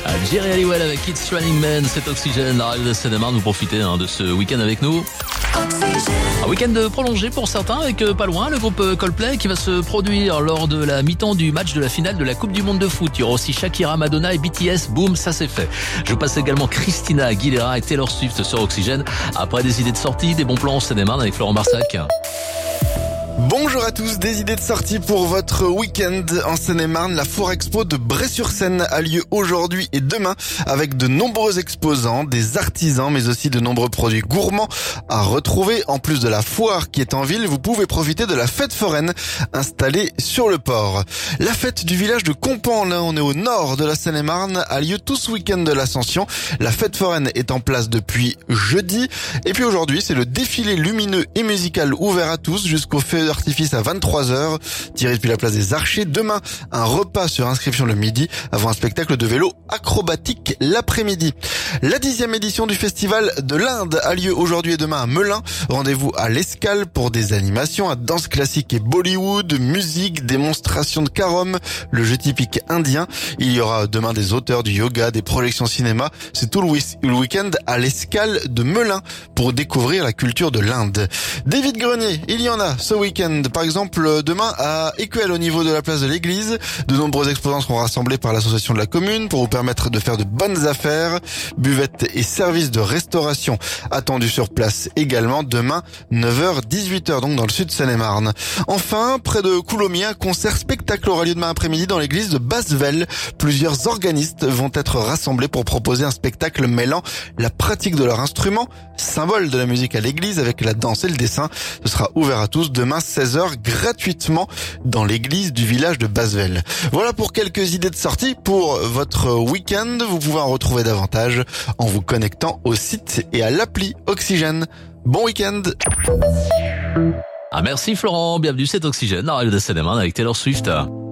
Jerry Halliwell avec It's Raining Men, c'est Oxygène, la radio de Seine-et-Marne. Vous profitez de ce week-end avec nous. Un week-end prolongé pour certains avec pas loin le groupe Coldplay qui va se produire lors de la mi-temps du match de la finale de la Coupe du Monde de foot. Il y aura aussi Shakira, Madonna et BTS. Boum, ça c'est fait. Je vous passe également Christina Aguilera et Taylor Swift sur Oxygène. Après des idées de sortie, des bons plans en Seine-et-Marne avec Florent Barsac. Bonjour à tous, des idées de sortie pour votre week-end en Seine-et-Marne. La Foire Expo de Bray-sur-Seine a lieu aujourd'hui et demain avec de nombreux exposants, des artisans mais aussi de nombreux produits gourmands à retrouver. En plus de la foire qui est en ville, vous pouvez profiter de la fête foraine installée sur le port. La fête du village de Compan, là on est au nord de la Seine-et-Marne, a lieu tout ce week-end de l'Ascension. La fête foraine est en place depuis jeudi et puis aujourd'hui c'est le défilé lumineux et musical ouvert à tous jusqu'au feu d'artifice à 23h, tiré depuis la place des Archers. Demain, un repas sur inscription le midi, avant un spectacle de vélo acrobatique l'après-midi. La 10e édition du Festival de l'Inde a lieu aujourd'hui et demain à Melun. Rendez-vous à l'Escale pour des animations à danse classique et Bollywood, musique, démonstration de carom, le jeu typique indien. Il y aura demain des auteurs, du yoga, des projections cinéma. C'est tout le week-end à l'Escale de Melun pour découvrir la culture de l'Inde. Des vides-greniers, il y en a ce week-end. Par exemple, demain à Écuelle au niveau de la place de l'église, de nombreux exposants seront rassemblés par l'association de la commune pour vous permettre de faire de bonnes affaires. Buvettes et services de restauration attendus sur place également demain 9h-18h donc dans le sud de Seine-et-Marne. Enfin, près de Coulommiers, un concert spectacle aura lieu demain après-midi dans l'église de Bassevelle. Plusieurs organistes vont être rassemblés pour proposer un spectacle mêlant la pratique de leur instrument, symbole de la musique à l'église avec la danse et le dessin. Ce sera ouvert à tous demain 16h gratuitement dans l'église du village de Bassevelle. Voilà pour quelques idées de sortie pour votre week-end. Vous pouvez en retrouver davantage en vous connectant au site et à l'appli Oxygène. Bon week-end. Merci Florent, bienvenue, c'est Oxygène, la radio de Seine-et-Marne avec Taylor Swift.